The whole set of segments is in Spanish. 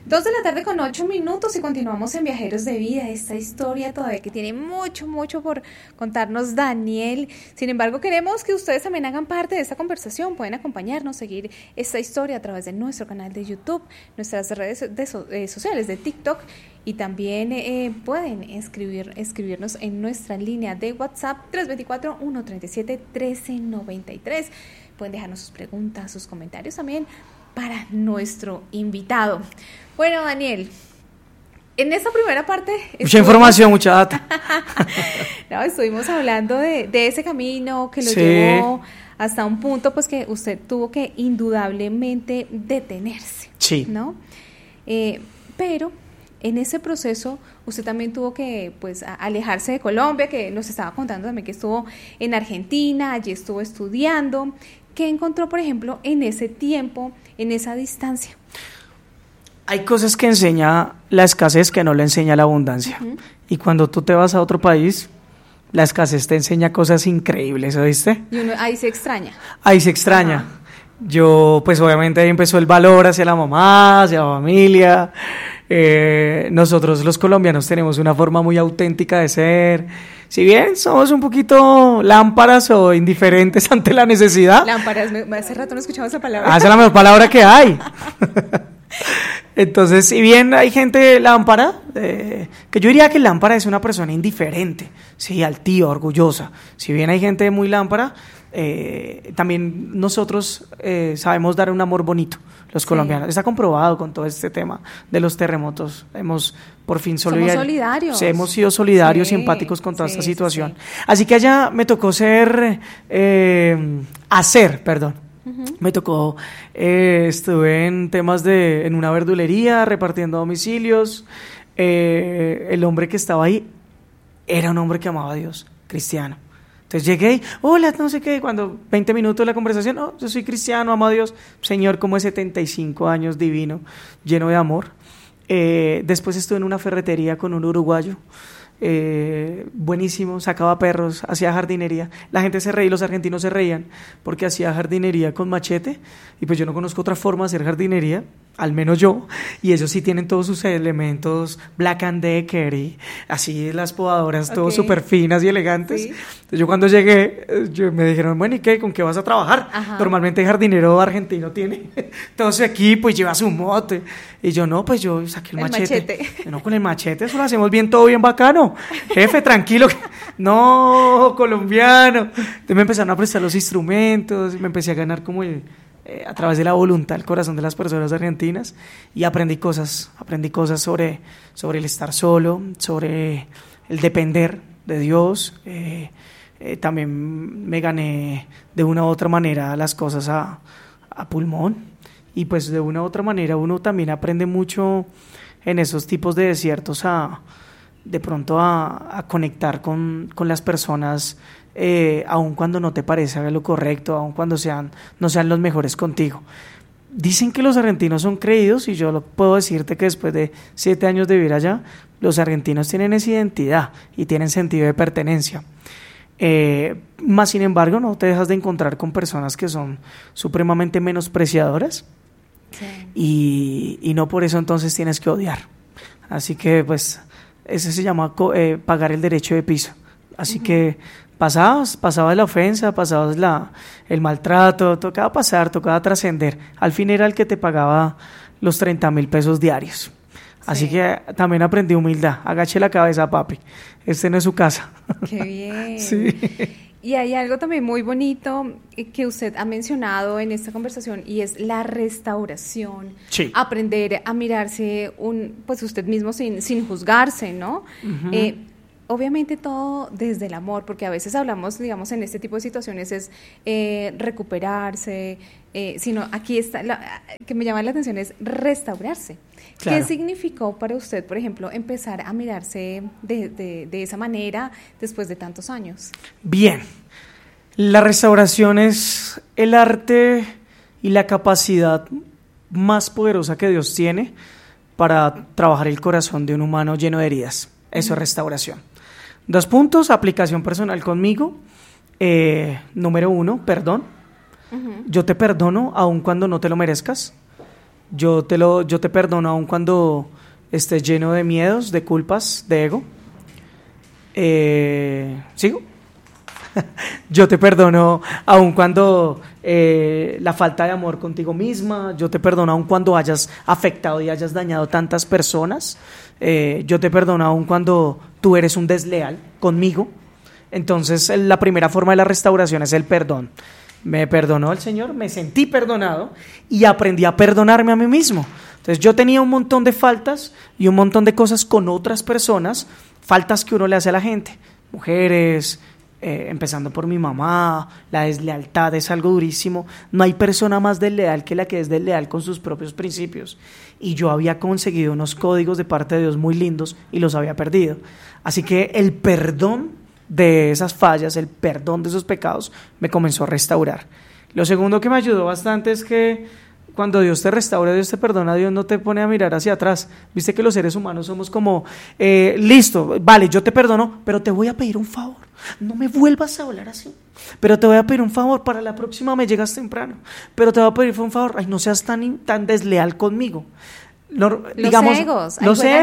2:08 y continuamos en Viajeros de Vida, esta historia todavía que tiene mucho por contarnos Daniel. Sin embargo, queremos que ustedes también hagan parte de esta conversación, pueden acompañarnos, seguir esta historia a través de nuestro canal de YouTube, nuestras redes sociales de TikTok, y también pueden escribirnos en nuestra línea de WhatsApp 324-137-1393. Pueden dejarnos sus preguntas, sus comentarios también para nuestro invitado. Bueno, Daniel, en esta primera parte... Mucha información, mucha data. No, estuvimos hablando de ese camino que lo llevó hasta un punto pues que usted tuvo que indudablemente detenerse. Sí. ¿No? Pero en ese proceso usted también tuvo que pues alejarse de Colombia, que nos estaba contando también que estuvo en Argentina, allí estuvo estudiando. ¿Qué encontró, por ejemplo, en ese tiempo, en esa distancia? Hay cosas que enseña la escasez que no le enseña la abundancia. Uh-huh. Y cuando tú te vas a otro país, la escasez te enseña cosas increíbles, ¿oíste? Y uno ahí se extraña. Ahí se extraña. Uh-huh. Yo, pues obviamente ahí empezó el valor hacia la mamá, hacia la familia. Nosotros los colombianos tenemos una forma muy auténtica de ser. Si bien somos un poquito lámparas o indiferentes ante la necesidad. Lámparas, hace rato no escuchaba esa palabra. Esa es la mejor palabra que hay. Entonces, si bien hay gente lámpara, que yo diría que lámpara es una persona indiferente, sí, altiva, orgullosa. Si bien hay gente muy lámpara, también nosotros sabemos dar un amor bonito, los colombianos. Está comprobado con todo este tema de los terremotos. Hemos por fin somos solidarios. Hemos sido solidarios y empáticos con toda esta situación. Sí. Así que allá me tocó Uh-huh. Me tocó, estuve en temas en una verdulería repartiendo domicilios. El hombre que estaba ahí era un hombre que amaba a Dios, cristiano. Entonces llegué y, hola, no sé qué, cuando 20 minutos de la conversación, yo soy cristiano, amo a Dios, señor como de 75 años, divino, lleno de amor. Después estuve en una ferretería con un uruguayo, buenísimo, sacaba perros, hacía jardinería. La gente se reía, los argentinos se reían porque hacía jardinería con machete, y pues yo no conozco otra forma de hacer jardinería, al menos yo, y ellos sí tienen todos sus elementos Black & Decker y así las podadoras, okay, todos súper finas y elegantes. ¿Sí? Entonces yo cuando llegué, me dijeron, bueno, ¿y qué? ¿Con qué vas a trabajar? Ajá. Normalmente el jardinero argentino tiene todo su equipo y lleva su mote, y yo no, pues yo saqué el machete. No, con el machete eso lo hacemos bien, todo bien bacano, jefe, tranquilo, no, colombiano. Entonces me empezaron a prestar los instrumentos, me empecé a ganar como a través de la voluntad, el corazón de las personas argentinas, y aprendí cosas sobre el estar solo, sobre el depender de Dios. También me gané de una u otra manera las cosas a pulmón, y pues de una u otra manera uno también aprende mucho en esos tipos de desiertos de pronto a conectar con las personas, aun cuando no te parezca lo correcto, aun cuando no sean los mejores contigo. Dicen que los argentinos son creídos, y yo puedo decirte que después de 7 años de vivir allá, los argentinos tienen esa identidad y tienen sentido de pertenencia. Más sin embargo, no te dejas de encontrar con personas que son supremamente menospreciadoras. Sí. Y no por eso entonces tienes que odiar. Así que pues eso se llama pagar el derecho de piso. Así uh-huh. que pasabas la ofensa, pasabas el maltrato, tocaba trascender. Al fin era el que te pagaba los 30,000 pesos diarios. Sí. Así que también aprendí humildad. Agache la cabeza, papi. Este no es su casa. Qué bien. Sí. Y hay algo también muy bonito que usted ha mencionado en esta conversación, y es la restauración. Sí. Aprender a mirarse pues usted mismo sin juzgarse, ¿no? Uh-huh. Obviamente todo desde el amor, porque a veces hablamos, digamos, en este tipo de situaciones es recuperarse, sino aquí está, que me llama la atención es restaurarse. Claro. ¿Qué significó para usted, por ejemplo, empezar a mirarse de esa manera después de tantos años? Bien, la restauración es el arte y la capacidad más poderosa que Dios tiene para trabajar el corazón de un humano lleno de heridas. Eso es restauración. 2 puntos, aplicación personal conmigo. Número 1, perdón. Uh-huh. Yo te perdono aun cuando no te lo merezcas. yo te perdono aun cuando estés lleno de miedos, de culpas, de ego. ¿Sigo? Yo te perdono aun cuando la falta de amor contigo misma, yo te perdono aun cuando hayas afectado y hayas dañado tantas personas, yo te perdono aun cuando tú eres un desleal conmigo. Entonces la primera forma de la restauración es el perdón. Me perdonó el Señor, me sentí perdonado y aprendí a perdonarme a mí mismo. Entonces yo tenía un montón de faltas y un montón de cosas con otras personas, faltas que uno le hace a la gente, mujeres, empezando por mi mamá. La deslealtad es algo durísimo. No hay persona más desleal que la que es desleal con sus propios principios. Y yo había conseguido unos códigos de parte de Dios muy lindos y los había perdido. Así que el perdón de esas fallas, el perdón de esos pecados, me comenzó a restaurar. Lo segundo que me ayudó bastante es que cuando Dios te restaura, Dios te perdona, Dios no te pone a mirar hacia atrás. Viste que los seres humanos somos como, listo, vale, yo te perdono, pero te voy a pedir un favor. No me vuelvas a hablar así. Pero te voy a pedir un favor, para la próxima me llegas temprano. Pero te voy a pedir un favor, ay, no seas tan desleal conmigo. Los egos.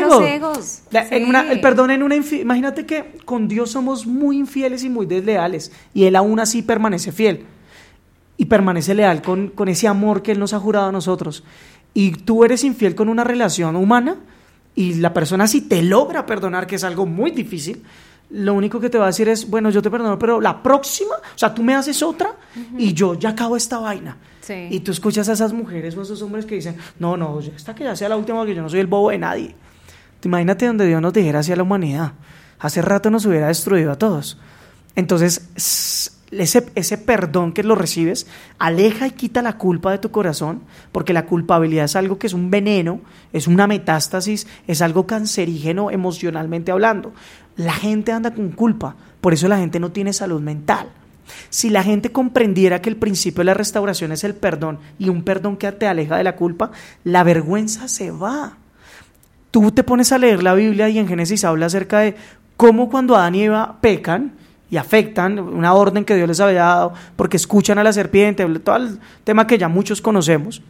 El perdón imagínate que con Dios somos muy infieles y muy desleales, y Él aún así permanece fiel y permanece leal con ese amor que Él nos ha jurado a nosotros. Y tú eres infiel con una relación humana y la persona si te logra perdonar, que es algo muy difícil, lo único que te va a decir es, bueno, yo te perdono, pero la próxima, o sea, tú me haces otra y yo ya acabo esta vaina. Sí. Y tú escuchas a esas mujeres o a esos hombres que dicen, no, esta que ya sea la última, porque yo no soy el bobo de nadie. Imagínate donde Dios nos dijera hacia la humanidad. Hace rato nos hubiera destruido a todos. Entonces, ese perdón que lo recibes aleja y quita la culpa de tu corazón, porque la culpabilidad es algo que es un veneno, es una metástasis, es algo cancerígeno emocionalmente hablando. La gente anda con culpa, por eso la gente no tiene salud mental. Si la gente comprendiera que el principio de la restauración es el perdón, y un perdón que te aleja de la culpa, la vergüenza se va. Tú te pones a leer la Biblia y en Génesis habla acerca de cómo cuando Adán y Eva pecan y afectan una orden que Dios les había dado porque escuchan a la serpiente, todo el tema que ya muchos conocemos,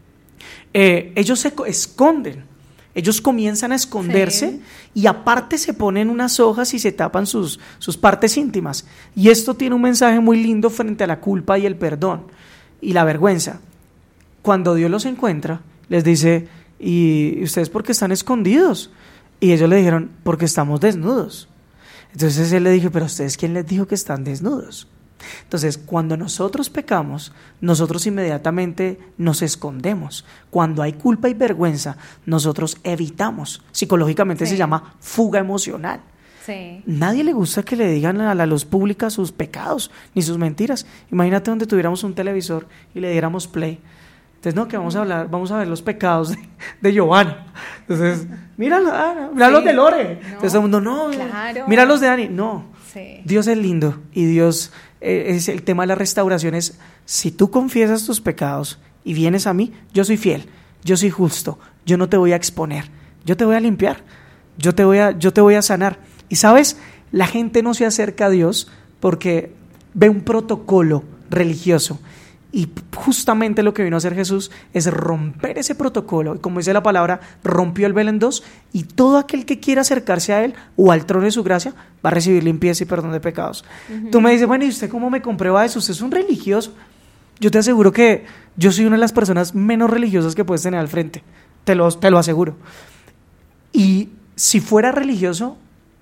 ellos se esconden, ellos comienzan a esconderse, sí. Y aparte se ponen unas hojas y se tapan sus partes íntimas, y esto tiene un mensaje muy lindo frente a la culpa y el perdón y la vergüenza. Cuando Dios los encuentra, les dice, ¿y ustedes por qué están escondidos? Y ellos le dijeron, porque estamos desnudos. Entonces él le dijo, pero ¿ustedes quién les dijo que están desnudos? Entonces, cuando nosotros pecamos, nosotros inmediatamente nos escondemos. Cuando hay culpa y vergüenza, nosotros evitamos. Psicológicamente sí. Se llama fuga emocional. Sí. Nadie le gusta que le digan a la luz pública sus pecados ni sus mentiras. Imagínate donde tuviéramos un televisor y le diéramos play. Entonces, no, que vamos a ver los pecados de Giovanna. Entonces, mira sí. Los de Lore. No, entonces, todo el mundo, no, claro. Mira los de Dani. No, sí. Dios es lindo y Dios, es el tema de la restauración es, si tú confiesas tus pecados y vienes a mí, yo soy fiel, yo soy justo, yo no te voy a exponer, yo te voy a limpiar, yo te voy a sanar. Y ¿sabes? La gente no se acerca a Dios porque ve un protocolo religioso. Y justamente lo que vino a hacer Jesús es romper ese protocolo. Y como dice la palabra, rompió el velo en dos. Y todo aquel que quiera acercarse a Él o al trono de su gracia va a recibir limpieza y perdón de pecados. Tú me dices, bueno, ¿y usted cómo me comprueba eso? Usted es un religioso. Yo te aseguro que yo soy una de las personas menos religiosas que puedes tener al frente. Te lo aseguro. Y si fuera religioso,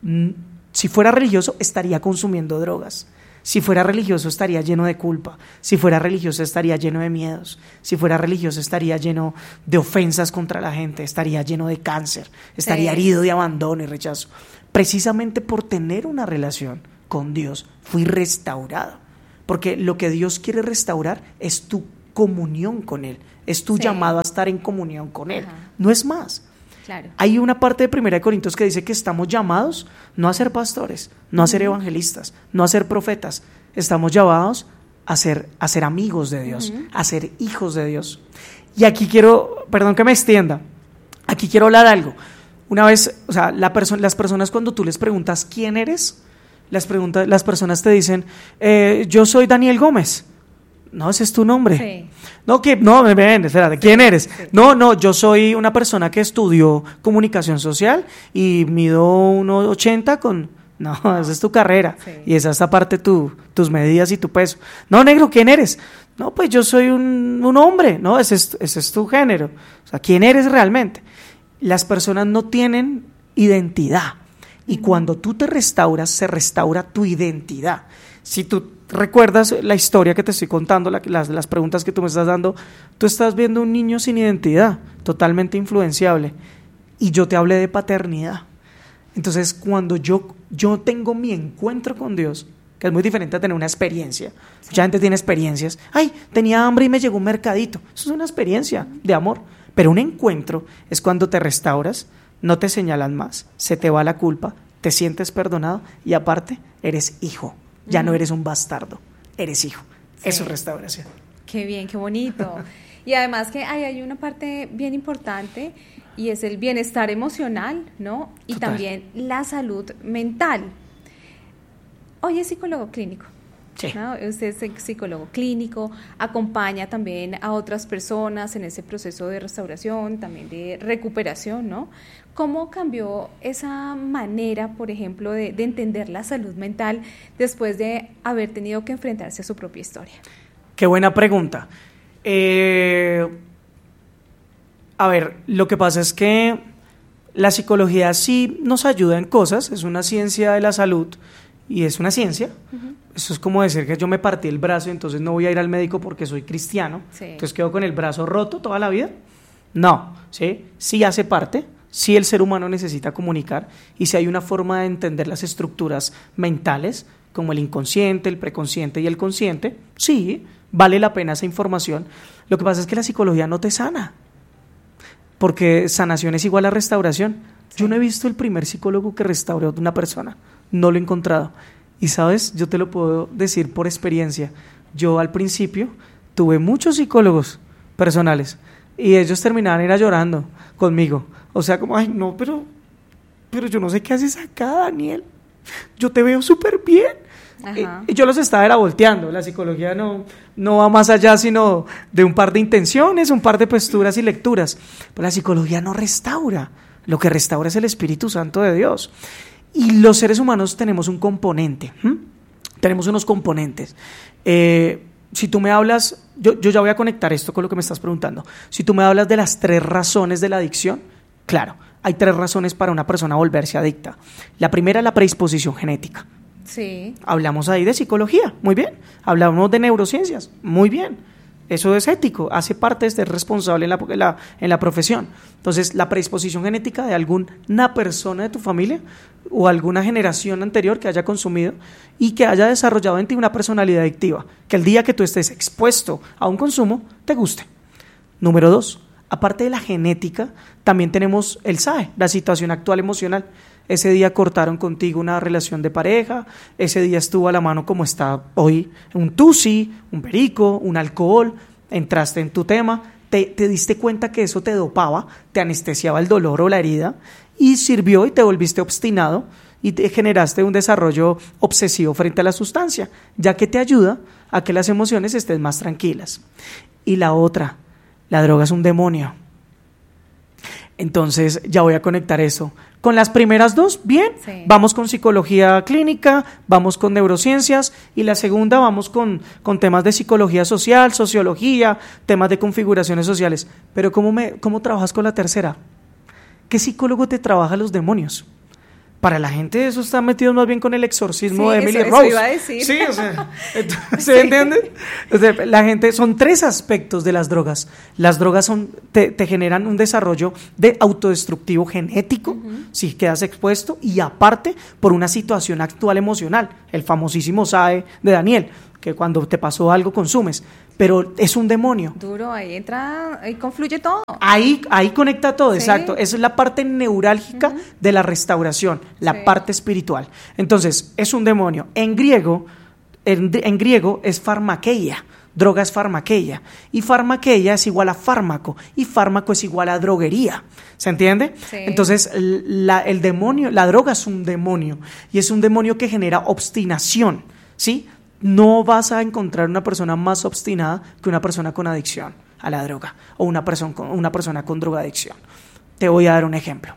estaría consumiendo drogas. Si fuera religioso estaría lleno de culpa, si fuera religioso estaría lleno de miedos, si fuera religioso estaría lleno de ofensas contra la gente, estaría lleno de cáncer, estaría herido de abandono y rechazo. Precisamente por tener una relación con Dios fui restaurado, porque lo que Dios quiere restaurar es tu comunión con Él, es tu llamado a estar en comunión con Él, no es más. Claro. Hay una parte de 1 Corintios que dice que estamos llamados no a ser pastores, no a ser evangelistas, no a ser profetas. Estamos llamados a ser amigos de Dios, a ser hijos de Dios. Y aquí perdón que me extienda, aquí quiero hablar algo. Una vez, o sea, las personas cuando tú les preguntas ¿quién eres? Las personas te dicen, yo soy Daniel Gómez. No, ese es tu nombre. Sí. No, espérate, ¿quién eres? Sí. No, yo soy una persona que estudió comunicación social y mido 1,80 con... No, esa es tu carrera. Sí. Y esa es aparte tus medidas y tu peso. No, negro, ¿quién eres? No, pues yo soy un hombre. No, ese es tu género. O sea, ¿quién eres realmente? Las personas no tienen identidad. Y cuando tú te restauras, se restaura tu identidad. Si tú recuerdas la historia que te estoy contando, las preguntas que tú me estás dando, tú estás viendo un niño sin identidad, totalmente influenciable. Y yo te hablé de paternidad. Entonces, cuando yo tengo mi encuentro con Dios, que es muy diferente a tener una experiencia. Mucha gente tiene experiencias. Ay, tenía hambre y me llegó un mercadito. Eso es una experiencia de amor. Pero un encuentro es cuando te restauras, no te señalan más, se te va la culpa, te sientes perdonado y aparte eres hijo. Ya no eres un bastardo, eres hijo. Sí. Eso es restauración. Qué bien, qué bonito. Y además que hay una parte bien importante y es el bienestar emocional, ¿no? Y Total. también la salud mental. Hoy es psicólogo clínico. Sí. ¿No? Usted es psicólogo clínico, acompaña también a otras personas en ese proceso de restauración, también de recuperación, ¿no? ¿Cómo cambió esa manera, por ejemplo, de entender la salud mental después de haber tenido que enfrentarse a su propia historia? Qué buena pregunta. A ver, lo que pasa es que la psicología sí nos ayuda en cosas, es una ciencia de la salud y es una ciencia. Uh-huh. Eso es como decir que yo me partí el brazo y entonces no voy a ir al médico porque soy cristiano, sí. Entonces quedo con el brazo roto toda la vida. No, sí hace parte, sí el ser humano necesita comunicar y si hay una forma de entender las estructuras mentales como el inconsciente, el preconsciente y el consciente, sí, vale la pena esa información. Lo que pasa es que la psicología no te sana, porque sanación es igual a restauración. Sí. Yo no he visto el primer psicólogo que restauró a una persona, no lo he encontrado. Y sabes, yo te lo puedo decir por experiencia. Yo al principio tuve muchos psicólogos personales y ellos terminaban era llorando conmigo. O sea, como, ay, no, pero yo no sé qué haces acá, Daniel. Yo te veo súper bien. Y yo los estaba era volteando. La psicología no va más allá sino de un par de intenciones, un par de posturas y lecturas. Pero la psicología no restaura. Lo que restaura es el Espíritu Santo de Dios. Y los seres humanos tenemos un componente, tenemos unos componentes. Si tú me hablas, yo ya voy a conectar esto con lo que me estás preguntando. Si tú me hablas de las 3 razones de la adicción, claro, hay 3 razones para una persona volverse adicta. La primera es la predisposición genética. Sí. Hablamos ahí de psicología, muy bien. Hablamos de neurociencias, muy bien. Eso es ético, hace parte de ser responsable en la profesión. Entonces, la predisposición genética de alguna persona de tu familia o alguna generación anterior que haya consumido y que haya desarrollado en ti una personalidad adictiva, que el día que tú estés expuesto a un consumo, te guste. Número 2, aparte de la genética, también tenemos el SAE, la situación actual emocional. Ese día cortaron contigo una relación de pareja, ese día estuvo a la mano como está hoy un tusi, un perico, un alcohol, entraste en tu tema, te diste cuenta que eso te dopaba, te anestesiaba el dolor o la herida y sirvió y te volviste obstinado y te generaste un desarrollo obsesivo frente a la sustancia, ya que te ayuda a que las emociones estén más tranquilas. Y la otra, la droga es un demonio. Entonces ya voy a conectar eso. Con las primeras 2, bien, sí. Vamos con psicología clínica, vamos con neurociencias y la segunda vamos con temas de psicología social, sociología, temas de configuraciones sociales. Pero ¿cómo trabajas con la tercera? ¿Qué psicólogo te trabaja los demonios? Para la gente eso está metido más bien con el exorcismo de Emily Rose. Eso iba a decir. Sí, o sea, ¿se entiende? O sea, la gente, son 3 aspectos de las drogas. Las drogas te generan un desarrollo de autodestructivo genético, si quedas expuesto, y aparte por una situación actual emocional, el famosísimo SAE de Daniel, que cuando te pasó algo consumes, pero es un demonio. Duro, ahí entra, ahí confluye todo. Ahí conecta todo, ¿sí? Exacto. Esa es la parte neurálgica de la restauración, la parte espiritual. Entonces, es un demonio. En griego es farmakeia, droga es farmakeia, y farmakeia es igual a fármaco, y fármaco es igual a droguería. ¿Se entiende? Sí. Entonces, el demonio, la droga es un demonio, y es un demonio que genera obstinación, ¿sí? No vas a encontrar una persona más obstinada que una persona con adicción a la droga o una persona con drogadicción. Te voy a dar un ejemplo.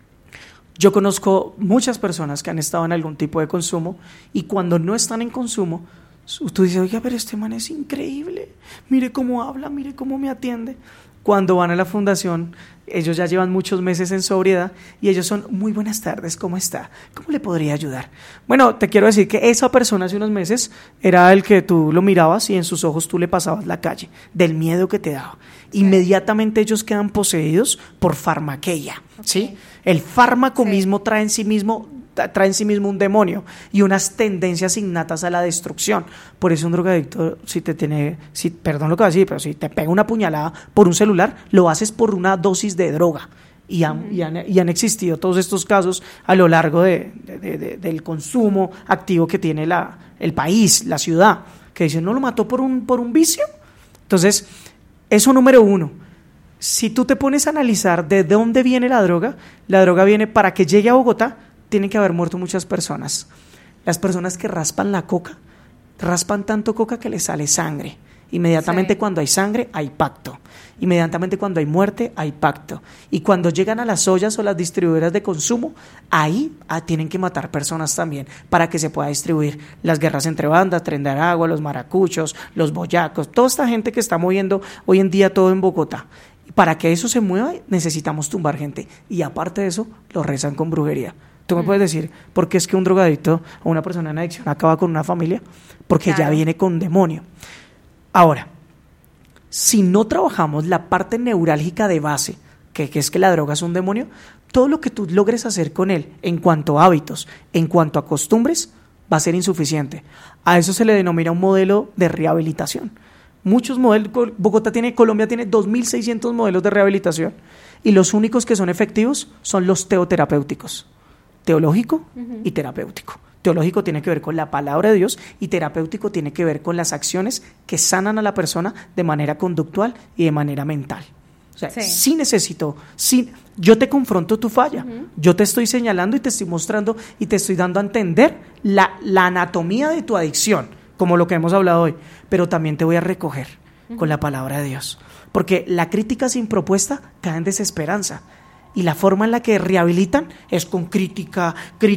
Yo conozco muchas personas que han estado en algún tipo de consumo y cuando no están en consumo, tú dices, oiga, pero este man es increíble, mire cómo habla, mire cómo me atiende. Cuando van a la fundación, ellos ya llevan muchos meses en sobriedad y ellos son, muy buenas tardes, ¿cómo está? ¿Cómo le podría ayudar? Bueno, te quiero decir que esa persona hace unos meses era el que tú lo mirabas y en sus ojos tú le pasabas la calle, del miedo que te daba. Sí. Inmediatamente ellos quedan poseídos por farmaqueia, okay. ¿Sí? El fármaco mismo trae en sí mismo un demonio y unas tendencias innatas a la destrucción. Por eso un drogadicto, perdón lo que voy a decir, pero si te pega una puñalada por un celular, lo haces por una dosis de droga. Y han existido todos estos casos a lo largo del consumo activo que tiene el país, la ciudad, que dicen, ¿no lo mató por un vicio? Entonces, eso número uno. Si tú te pones a analizar de dónde viene la droga viene para que llegue a Bogotá, tienen que haber muerto muchas personas. Las personas que raspan la coca, raspan tanto coca que les sale sangre. Inmediatamente cuando hay sangre, hay pacto. Inmediatamente cuando hay muerte, hay pacto. Y cuando llegan a las ollas o las distribuidoras de consumo, ahí tienen que matar personas también para que se pueda distribuir. Las guerras entre bandas, Tren de Aragua, los maracuchos, los boyacos, toda esta gente que está moviendo hoy en día todo en Bogotá. Para que eso se mueva, necesitamos tumbar gente. Y aparte de eso, lo rezan con brujería. Tú me puedes decir, ¿por qué es que un drogadicto o una persona en adicción acaba con una familia? Porque ya viene con demonio. Ahora, si no trabajamos la parte neurálgica de base, que es que la droga es un demonio, todo lo que tú logres hacer con él en cuanto a hábitos, en cuanto a costumbres, va a ser insuficiente. A eso se le denomina un modelo de rehabilitación. Muchos modelos, Colombia tiene 2.600 modelos de rehabilitación y los únicos que son efectivos son los teoterapéuticos. Teológico y terapéutico. Teológico tiene que ver con la palabra de Dios y terapéutico tiene que ver con las acciones que sanan a la persona de manera conductual y de manera mental. O sea, yo te confronto tu falla, yo te estoy señalando y te estoy mostrando y te estoy dando a entender la anatomía de tu adicción, como lo que hemos hablado hoy, pero también te voy a recoger con la palabra de Dios, porque la crítica sin propuesta cae en desesperanza. Y la forma en la que rehabilitan es con crítica.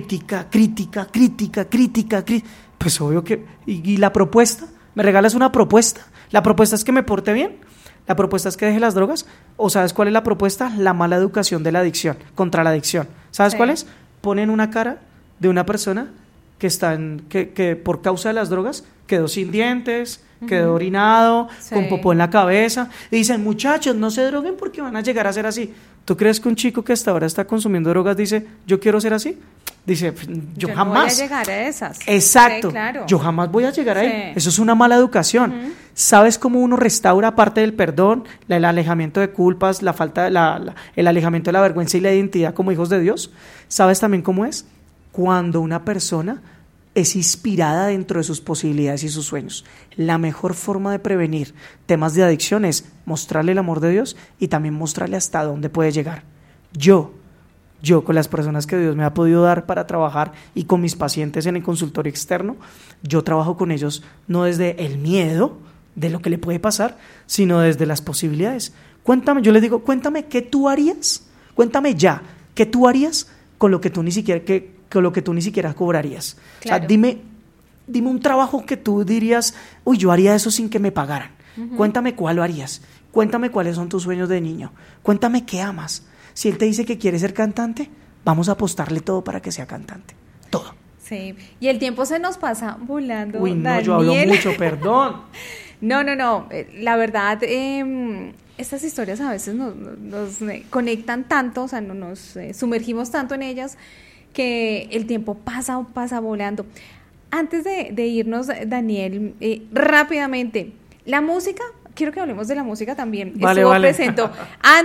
Pues obvio que... ¿Y la propuesta? ¿Me regalas una propuesta? ¿La propuesta es que me porte bien? ¿La propuesta es que deje las drogas? ¿O sabes cuál es la propuesta? La mala educación de la adicción, contra la adicción. ¿Sabes cuál es? Ponen una cara de una persona que por causa de las drogas quedó sin dientes, quedó orinado, con popó en la cabeza, y dicen, muchachos, no se droguen porque van a llegar a ser así. ¿Tú crees que un chico que hasta ahora está consumiendo drogas dice, yo quiero ser así? Dice, yo jamás. No voy a llegar a esas. Exacto, sí, claro. Yo jamás voy a llegar ahí. Eso es una mala educación. ¿Sabes cómo uno restaura, aparte del perdón, el alejamiento de culpas, el alejamiento de la vergüenza y la identidad como hijos de Dios? ¿Sabes también cómo es? Cuando una persona es inspirada dentro de sus posibilidades y sus sueños. La mejor forma de prevenir temas de adicción es mostrarle el amor de Dios y también mostrarle hasta dónde puede llegar. Yo con las personas que Dios me ha podido dar para trabajar y con mis pacientes en el consultorio externo, yo trabajo con ellos no desde el miedo de lo que le puede pasar, sino desde las posibilidades. Yo les digo, cuéntame qué tú harías, cuéntame ya, qué tú harías con lo que tú ni siquiera cobrarías. Claro. O sea, dime un trabajo que tú dirías, uy, yo haría eso sin que me pagaran. Cuéntame cuál lo harías. Cuéntame cuáles son tus sueños de niño. Cuéntame qué amas. Si él te dice que quiere ser cantante, vamos a apostarle todo para que sea cantante. Todo. Sí, y el tiempo se nos pasa volando. Uy, no, Daniel. Yo hablo mucho, perdón. No. La verdad, estas historias a veces nos conectan tanto, o sea, nos sumergimos tanto en ellas que el tiempo pasa volando. Antes de irnos, Daniel, rápidamente, la música, quiero que hablemos de la música también. Vale. Presento.